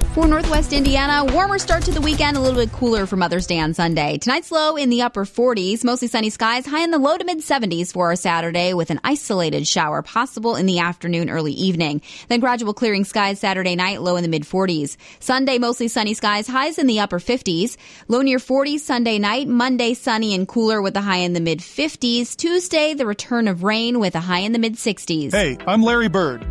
For Northwest Indiana, warmer start to the weekend, a little bit cooler for Mother's Day on Sunday. Tonight's low in the upper 40s, mostly sunny skies, high in the low to mid 70s for our Saturday with an isolated shower possible in the afternoon, early evening. Then gradual clearing skies Saturday night, low in the mid 40s. Sunday, mostly sunny skies, highs in the upper 50s. Low near 40s Sunday night. Monday, sunny and cooler with a high in the mid 50s. Tuesday, the return of rain with a high in the mid 60s. Hey, I'm Larry Bird.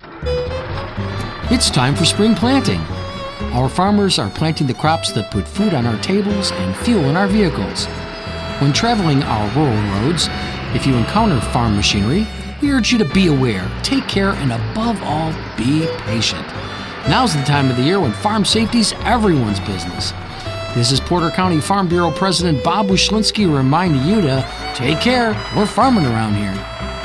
It's time for spring planting. Our farmers are planting the crops that put food on our tables and fuel in our vehicles. When traveling our rural roads, if you encounter farm machinery, we urge you to be aware, take care, and above all, be patient. Now's the time of the year when farm safety's everyone's business. This is Porter County Farm Bureau President Bob Wyszynski reminding you to take care. We're farming around here.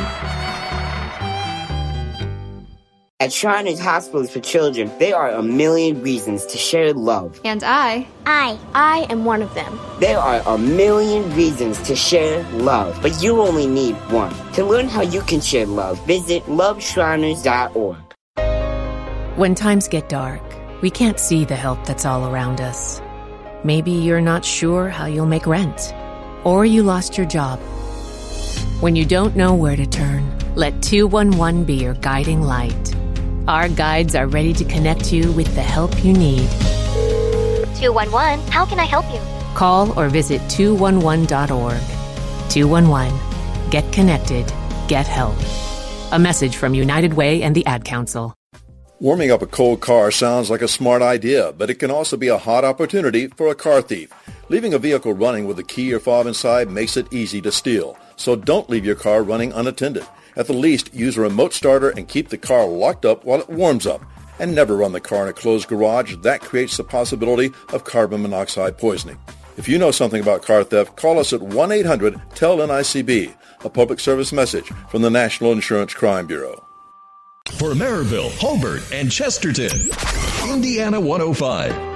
At Shriners Hospitals for Children, there are a million reasons to share love. And I am one of them. There are a million reasons to share love, but you only need one. To learn how you can share love, visit loveshriners.org. When times get dark, we can't see the help that's all around us. Maybe you're not sure how you'll make rent, or you lost your job. When you don't know where to turn, let 211 be your guiding light. Our guides are ready to connect you with the help you need. 211, how can I help you? Call or visit 211.org. 211. Get connected. Get help. A message from United Way and the Ad Council. Warming up a cold car sounds like a smart idea, but it can also be a hot opportunity for a car thief. Leaving a vehicle running with a key or fob inside makes it easy to steal. So don't leave your car running unattended. At the least, use a remote starter and keep the car locked up while it warms up. And never run the car in a closed garage. That creates the possibility of carbon monoxide poisoning. If you know something about car theft, call us at 1-800-TEL-NICB, a public service message from the National Insurance Crime Bureau. For Maryville, Hobart, and Chesterton, Indiana 105.